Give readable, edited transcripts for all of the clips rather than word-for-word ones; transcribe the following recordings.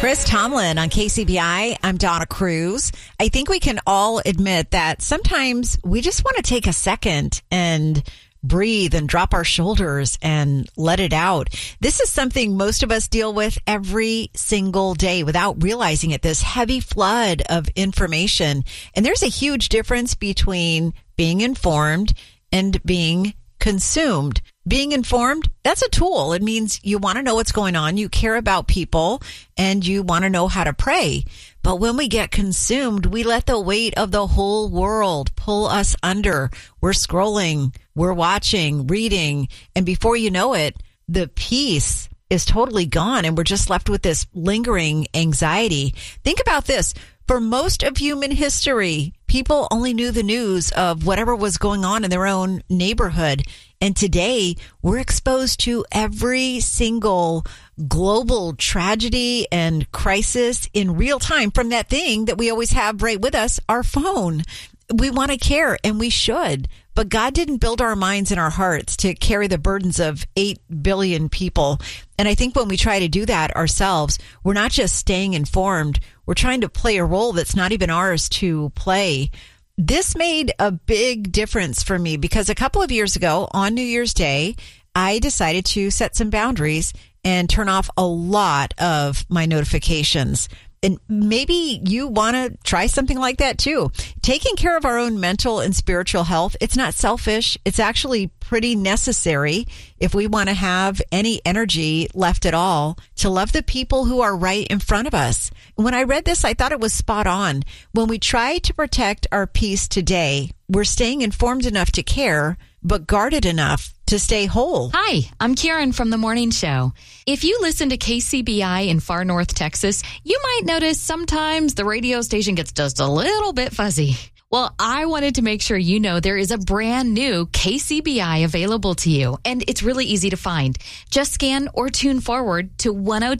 Chris Tomlin on KCBI. I'm Donna Cruz. I think we can all admit that sometimes we just want to take a second and breathe and drop our shoulders and let it out. This is something most of us deal with every single day without realizing it, this heavy flood of information. And there's a huge difference between being informed and being consumed. Being informed, that's a tool. It means you want to know what's going on, you care about people, and you want to know how to pray. But when we get consumed, we let the weight of the whole world pull us under. We're scrolling, we're watching, reading, and before you know it, the peace is totally gone, and we're just left with this lingering anxiety. Think about this. For most of human history, people only knew the news of whatever was going on in their own neighborhood. And today, we're exposed to every single global tragedy and crisis in real time from that thing that we always have right with us, our phone. We want to care, and we should. But God didn't build our minds and our hearts to carry the burdens of 8 billion people. And I think when we try to do that ourselves, we're not just staying informed. We're trying to play a role that's not even ours to play. This made a big difference for me because a couple of years ago on New Year's Day, I decided to set some boundaries and turn off a lot of my notifications. And maybe you want to try something like that too. Taking care of our own mental and spiritual health, it's not selfish. It's actually pretty necessary if we want to have any energy left at all to love the people who are right in front of us. When I read this, I thought it was spot on. When we try to protect our peace today, we're staying informed enough to care, but guarded enough to stay whole. Hi, I'm Karen from The Morning Show. If you listen to KCBI in far north Texas, you might notice sometimes the radio station gets just a little bit fuzzy. Well, I wanted to make sure you know there is a brand new KCBI available to you, and it's really easy to find. Just scan or tune forward to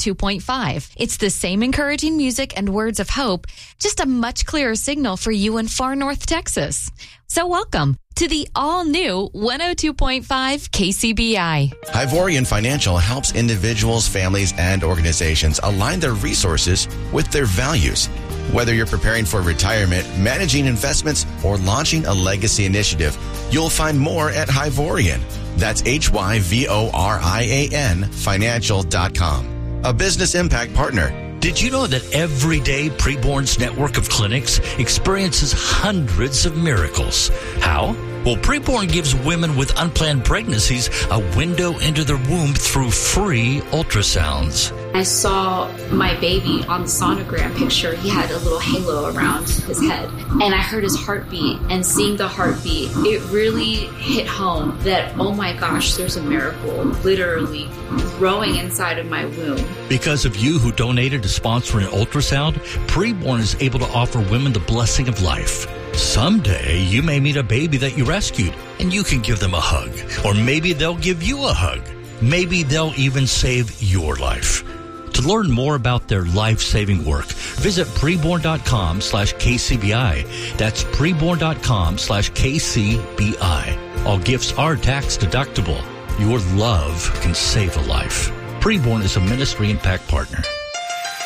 102.5. It's the same encouraging music and words of hope, just a much clearer signal for you in far north Texas. So welcome to the all-new 102.5 KCBI. Ivorian Financial helps individuals, families, and organizations align their resources with their values. Whether you're preparing for retirement, managing investments, or launching a legacy initiative, you'll find more at Ivorian. That's HYVORIAN Financial.com. A business impact partner. Did you know that every day Preborn's network of clinics experiences hundreds of miracles? How? Well, Preborn gives women with unplanned pregnancies a window into their womb through free ultrasounds. I saw my baby on the sonogram picture. He had a little halo around his head, and I heard his heartbeat, and seeing the heartbeat, it really hit home that, oh my gosh, there's a miracle literally growing inside of my womb. Because of you who donated to sponsor an ultrasound, Preborn is able to offer women the blessing of life. Someday, you may meet a baby that you rescued, and you can give them a hug. Or maybe they'll give you a hug. Maybe they'll even save your life. To learn more about their life-saving work, visit preborn.com/KCBI. That's preborn.com/KCBI. All gifts are tax deductible. Your love can save a life. Preborn is a ministry impact partner.